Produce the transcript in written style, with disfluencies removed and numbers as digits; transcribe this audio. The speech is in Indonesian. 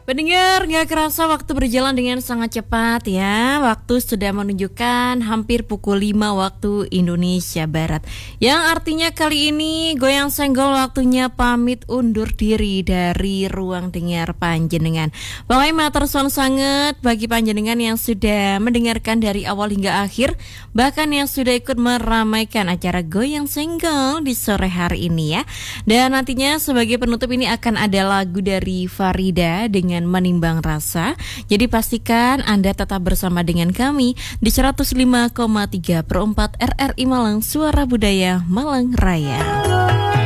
Pendengar, gak kerasa waktu berjalan dengan sangat cepat ya. Waktu sudah menunjukkan hampir pukul 5 waktu Indonesia Barat. Yang artinya kali ini Goyang Senggol waktunya pamit undur diri dari ruang dengar panjenengan. Pokoknya matur suwun sanget bagi panjenengan yang sudah mendengarkan dari awal hingga akhir, bahkan yang sudah ikut meramaikan acara Goyang Senggol di sore hari ini ya. Dan nantinya sebagai penutup ini akan ada lagu dari Farida dengan Menimbang Rasa. Jadi pastikan Anda tetap bersama dengan kami di 105,3/4 RRI Malang, Suara Budaya Malang Raya.